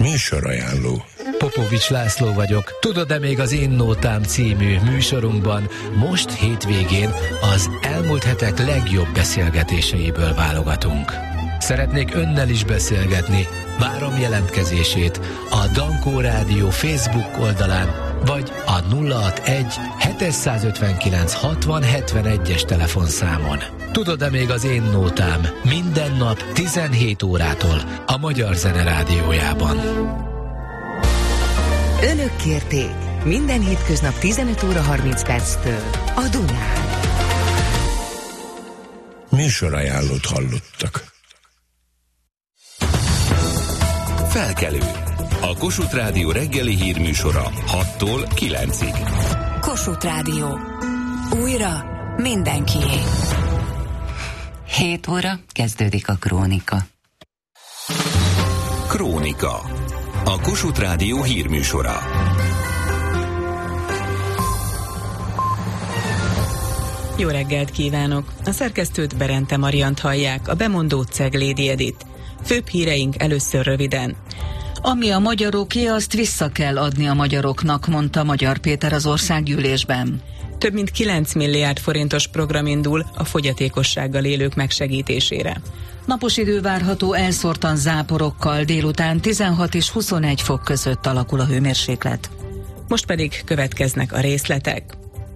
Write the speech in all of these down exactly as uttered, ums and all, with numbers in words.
Műsorajánló. Popovics László vagyok. Tudod-e még az Én Nótám című műsorunkban most hétvégén az elmúlt hetek legjobb beszélgetéseiből válogatunk. Szeretnék önnel is beszélgetni. Várom jelentkezését a Dankó Rádió Facebook oldalán, vagy a nulla hatvanegy hétszázötvenkilenc hatvan hetvenegyes telefonszámon. Tudod-e még az Én Nótám minden nap tizenhét órától a Magyar Zene Rádiójában. Önök kérték minden hétköznap tizenöt óra harminc perctől a Dunán. Műsorajánlót hallottak. Felkelő. A Kossuth Rádió reggeli hírműsora hattól kilencig. Kossuth Rádió. Újra mindenkié. hét óra kezdődik a Krónika. Krónika. A Kossuth Rádió hírműsora. Jó reggelt kívánok! A szerkesztőt Berente Mariant hallják, a bemondót Ceglédi Edit. Főbb híreink először röviden. Ami a magyaroké, azt vissza kell adni a magyaroknak, mondta Magyar Péter az országgyűlésben. Több mint kilenc milliárd forintos program indul a fogyatékossággal élők megsegítésére. Napos idő várható elszórtan záporokkal, délután tizenhat és huszonegy fok között alakul a hőmérséklet. Most pedig következnek a részletek.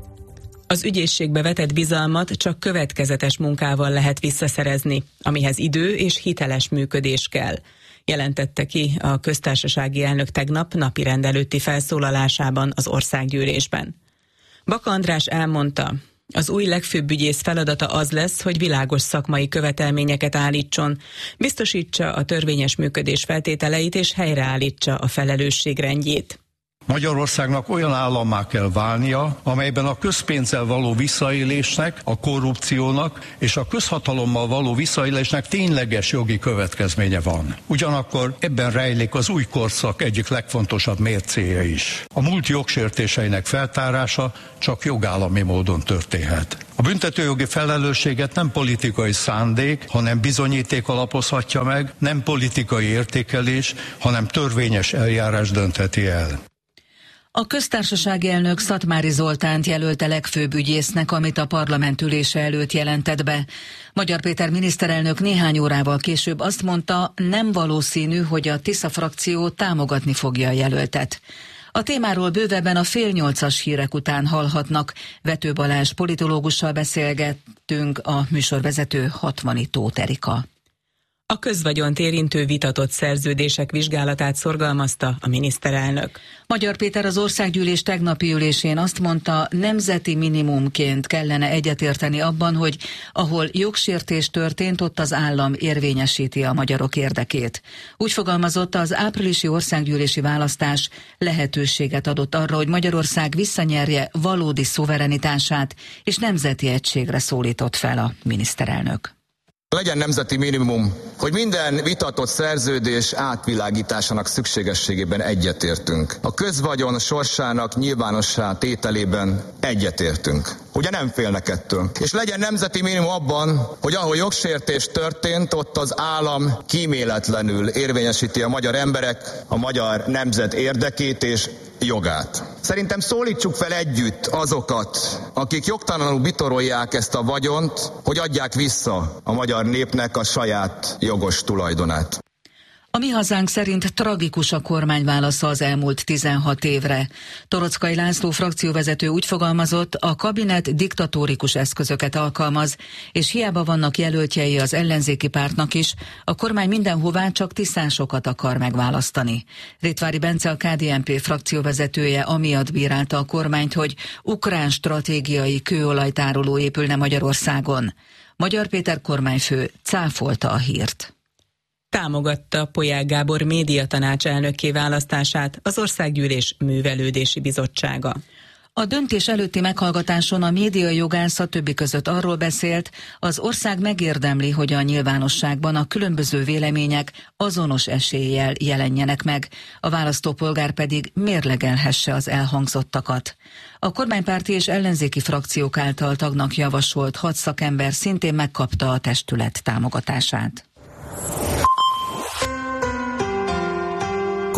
Az ügyészségbe vetett bizalmat csak következetes munkával lehet visszaszerezni, amihez idő és hiteles működés kell, jelentette ki a köztársasági elnök tegnap napirend előtti felszólalásában az országgyűlésben. Baka András elmondta, az új legfőbb ügyész feladata az lesz, hogy világos szakmai követelményeket állítson, biztosítsa a törvényes működés feltételeit és helyreállítsa a felelősség rendjét. Magyarországnak olyan állammá kell válnia, amelyben a közpénzzel való visszaélésnek, a korrupciónak és a közhatalommal való visszaélésnek tényleges jogi következménye van. Ugyanakkor ebben rejlik az új korszak egyik legfontosabb mércéje is. A múlt jogsértéseinek feltárása csak jogállami módon történhet. A büntetőjogi felelősséget nem politikai szándék, hanem bizonyíték alapozhatja meg, nem politikai értékelés, hanem törvényes eljárás döntheti el. A köztársasági elnök Szatmári Zoltánt jelölte legfőbb ügyésznek, amit a parlament ülése előtt jelentett be. Magyar Péter miniszterelnök néhány órával később azt mondta, nem valószínű, hogy a Tisza frakció támogatni fogja a jelöltet. A témáról bővebben a fél nyolcas hírek után hallhatnak. Vető Balázs politológussal beszélgettünk, a műsorvezető Hatvani Tóth Erika. A közvagyont érintő vitatott szerződések vizsgálatát szorgalmazta a miniszterelnök. Magyar Péter az országgyűlés tegnapi ülésén azt mondta, nemzeti minimumként kellene egyetérteni abban, hogy ahol jogsértés történt, ott az állam érvényesíti a magyarok érdekét. Úgy fogalmazott, az áprilisi országgyűlési választás lehetőséget adott arra, hogy Magyarország visszanyerje valódi szuverenitását, és nemzeti egységre szólított fel a miniszterelnök. Legyen nemzeti minimum, hogy minden vitatott szerződés átvilágításának szükségességében egyetértünk. A közvagyon sorsának nyilvánossá tételében egyetértünk. Ugye nem félnek ettől. És legyen nemzeti minimum abban, hogy ahol jogsértés történt, ott az állam kíméletlenül érvényesíti a magyar emberek, a magyar nemzet érdekét és jogát. Szerintem szólítsuk fel együtt azokat, akik jogtalanul bitorolják ezt a vagyont, hogy adják vissza a magyar népnek a saját jogos tulajdonát. A Mi Hazánk szerint tragikus a kormány válasza az elmúlt tizenhat évre. Toroczkai László frakcióvezető úgy fogalmazott, a kabinet diktatórikus eszközöket alkalmaz, és hiába vannak jelöltjei az ellenzéki pártnak is, a kormány mindenhová csak tisztásokat akar megválasztani. Rétvári Bence, a ká dé en pé frakcióvezetője amiatt bírálta a kormányt, hogy ukrán stratégiai kőolajtároló épülne Magyarországon. Magyar Péter kormányfő cáfolta a hírt. Támogatta Polyák Gábor médiatanács elnökké választását az Országgyűlés Művelődési Bizottsága. A döntés előtti meghallgatáson a médiajogász a többi között arról beszélt, az ország megérdemli, hogy a nyilvánosságban a különböző vélemények azonos eséllyel jelenjenek meg, a választópolgár pedig mérlegelhesse az elhangzottakat. A kormánypárti és ellenzéki frakciók által tagnak javasolt hat szakember szintén megkapta a testület támogatását.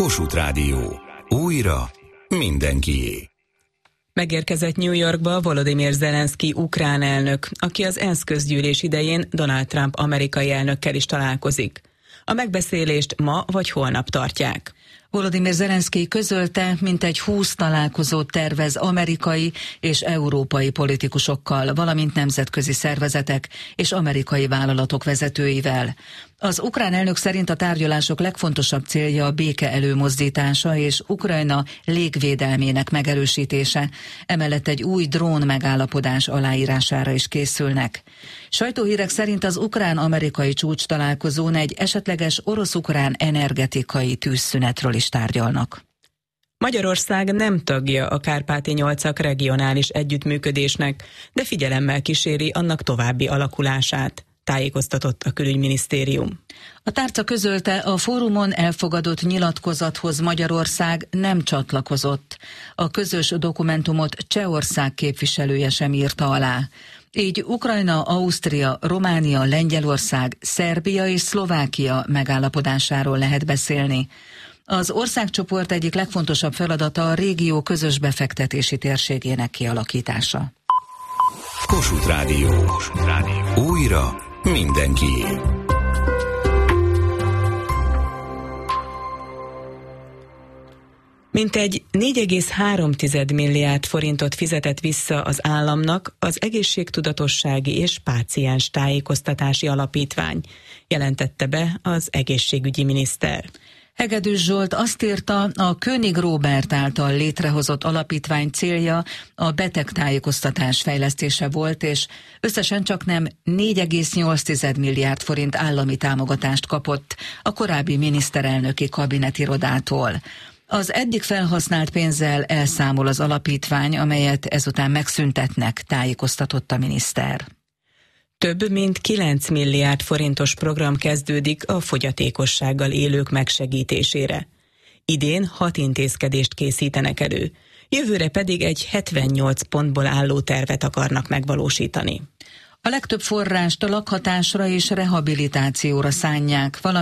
Kossuth Rádió. Újra mindenkié. Megérkezett New Yorkba Volodymyr Zelenszky ukrán elnök, aki az ENSZ közgyűlés idején Donald Trump amerikai elnökkel is találkozik. A megbeszélést ma vagy holnap tartják. Volodymyr Zelenszky közölte, mintegy húsz találkozót tervez amerikai és európai politikusokkal, valamint nemzetközi szervezetek és amerikai vállalatok vezetőivel. Az ukrán elnök szerint a tárgyalások legfontosabb célja a béke előmozdítása és Ukrajna légvédelmének megerősítése, emellett egy új drón megállapodás aláírására is készülnek. Sajtóhírek szerint az ukrán-amerikai csúcs találkozón egy esetleges orosz-ukrán energetikai tűzszünetről is tárgyalnak. Magyarország nem tagja a Kárpáti-nyolcak regionális együttműködésnek, de figyelemmel kíséri annak további alakulását, tájékoztatott a Külügyminisztérium. A tárca közölte, a fórumon elfogadott nyilatkozathoz Magyarország nem csatlakozott. A közös dokumentumot Csehország képviselője sem írta alá. Így Ukrajna, Ausztria, Románia, Lengyelország, Szerbia és Szlovákia megállapodásáról lehet beszélni. Az országcsoport egyik legfontosabb feladata a régió közös befektetési térségének kialakítása. Kossuth Rádió. Kossuth Rádió. Újra mindenkié. Mintegy négy egész három milliárd forintot fizetett vissza az államnak az Egészségtudatossági és Páciens Tájékoztatási Alapítvány, jelentette be az egészségügyi miniszter. Hegedűs Zsolt azt írta, a König Róbert által létrehozott alapítvány célja a betegtájékoztatás fejlesztése volt, és összesen csaknem négy egész nyolc milliárd forint állami támogatást kapott a korábbi miniszterelnöki kabinetirodától. Az eddig felhasznált pénzzel elszámol az alapítvány, amelyet ezután megszüntetnek, tájékoztatott a miniszter. Több mint kilenc milliárd forintos program kezdődik a fogyatékossággal élők megsegítésére. Idén hat intézkedést készítenek elő, jövőre pedig egy hetvennyolc pontból álló tervet akarnak megvalósítani. A legtöbb forrást a lakhatásra és rehabilitációra szánják, valamint